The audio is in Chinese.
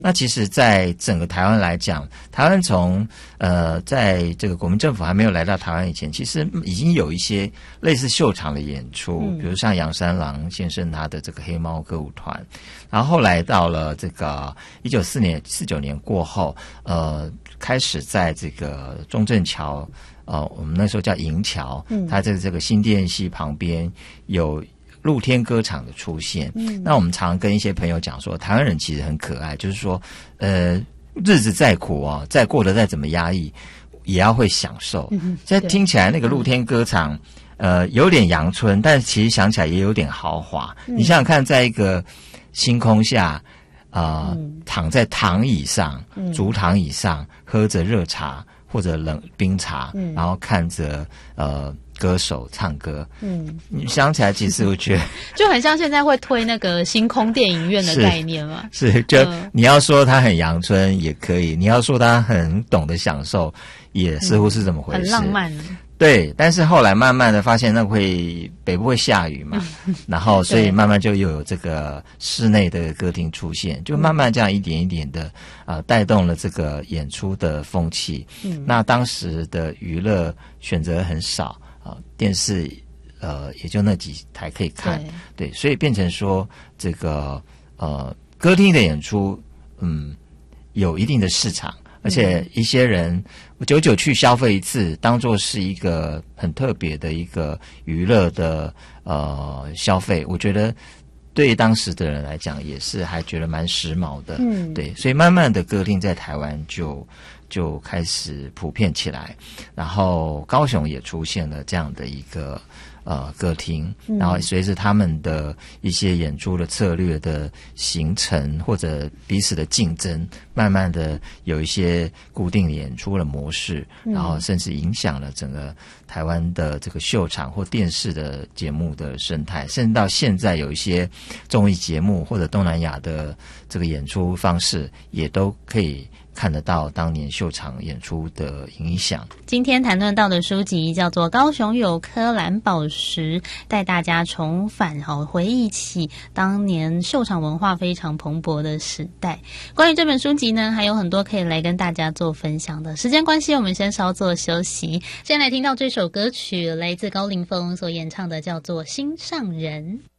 那其实在整个台湾来讲，台湾从在这个国民政府还没有来到台湾以前，其实已经有一些类似秀场的演出，比如像杨三郎先生他的这个黑猫歌舞团，然后后来到了这个1949年过后，开始在这个中正桥，我们那时候叫银桥，它在这个新店溪旁边有露天歌场的出现，那我们常跟一些朋友讲说，台湾人其实很可爱，就是说，日子再苦哦，再过得再怎么压抑，也要会享受。现在听起来那个露天歌场，有点阳春，但是其实想起来也有点豪华。你想想看，在一个星空下，躺在躺椅上，竹躺椅上，喝着热茶或者冷冰茶，然后看着歌手唱歌，你想起来，其实我觉得就很像现在会推那个星空电影院的概念嘛。 是，就你要说他很阳春也可以，你要说他很懂得享受，也似乎是这么回事， 很浪漫。 对，但是后来慢慢的发现，那北部会下雨嘛，然后所以慢慢就又有这个室内的歌厅出现，就慢慢这样一点一点的带动了这个演出的风气。那当时的娱乐选择很少电视也就那几台可以看，对，所以变成说这个歌厅的演出有一定的市场。而且一些人久久去消费一次，当作是一个很特别的一个娱乐的消费，我觉得对当时的人来讲也是还觉得蛮时髦的。对，所以慢慢的歌厅在台湾就开始普遍起来，然后高雄也出现了这样的一个歌厅，然后随着他们的一些演出的策略的形成或者彼此的竞争，慢慢的有一些固定的演出的模式，然后甚至影响了整个台湾的这个秀场或电视的节目的生态，甚至到现在有一些综艺节目或者东南亚的这个演出方式也都可以看得到当年秀场演出的影响。 今天谈论到的书籍叫做《高雄有颗蓝宝石》，带大家重返回忆起当年秀场文化非常蓬勃的时代。关于这本书籍呢，还有很多可以来跟大家做分享的。时间关系，我们先稍作休息，先来听到这首歌曲，来自高凌风所演唱的，叫做《心上人》。